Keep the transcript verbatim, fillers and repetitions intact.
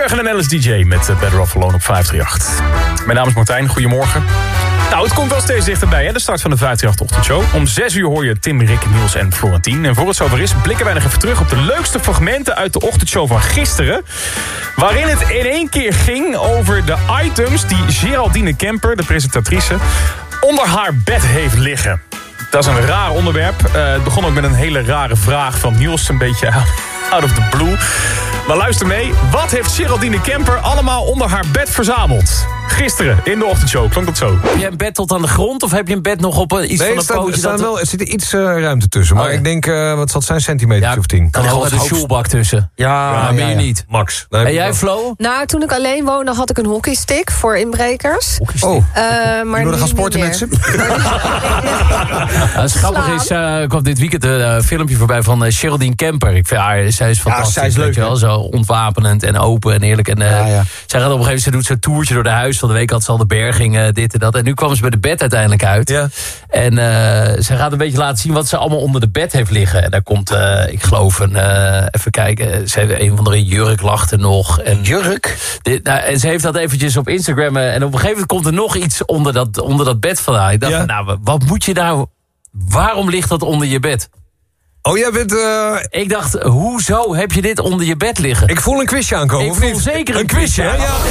Jurgen en Alice D J met Better Off Alone op vijf drie acht. Mijn naam is Martijn, goedemorgen. Nou, het komt wel steeds dichterbij, hè? De start van de vijf drie acht-ochtendshow. Om zes uur hoor je Tim, Rick, Niels en Florentien. En voor het zover is, blikken wij nog even terug op de leukste fragmenten uit de ochtendshow van gisteren. Waarin het in één keer ging over de items die Geraldine Kemper, de presentatrice, onder haar bed heeft liggen. Dat is een raar onderwerp. Uh, het begon ook met een hele rare vraag van Niels, een beetje out of the blue. Maar luister mee, wat heeft Geraldine Kemper allemaal onder haar bed verzameld? Gisteren in de ochtendshow, klonk dat zo. Heb je een bed tot aan de grond of heb je een bed nog op uh, iets nee, van een staat, pootje? Staan dat wel, er zit iets uh, ruimte tussen. Maar oh, ja. ik denk, uh, wat zal het zijn, centimeter ja, of tien. Kan er gewoon een sjoelbak tussen. Ja, ja, ben je ja. niet. Max. En jij, Flo? Nou, toen ik alleen woonde had ik een hockeystick voor inbrekers. Oh, uh, maar je gaan sporten met ze? Het grappige is, uh, ik kwam dit weekend een uh, filmpje voorbij van uh, Geraldine Kemper. Ik vind haar, zij is fantastisch. Ja, zij is leuk, wel, zo ontwapenend en open en eerlijk. En, uh, ja, ja. Zij gaat op een gegeven moment, ze doet zo'n toertje door de huis. Van de week had ze al de berging, uh, dit en dat. En nu kwam ze bij de bed uiteindelijk uit. Ja. En uh, zij gaat een beetje laten zien wat ze allemaal onder de bed heeft liggen. En daar komt, uh, ik geloof, een, uh, even kijken. Ze heeft een van de jurk lag er nog. En jurk? Dit, nou, en ze heeft dat eventjes op Instagram. Uh, en op een gegeven moment komt er nog iets onder dat, onder dat bed vandaan. Ik dacht, ja. nou, wat moet je nou... Waarom ligt dat onder je bed? Oh, jij bent... Uh... Ik dacht, hoezo heb je dit onder je bed liggen? Ik voel een quizje aankomen, ik of voel niet? zeker een, een quizje, hè? Ja.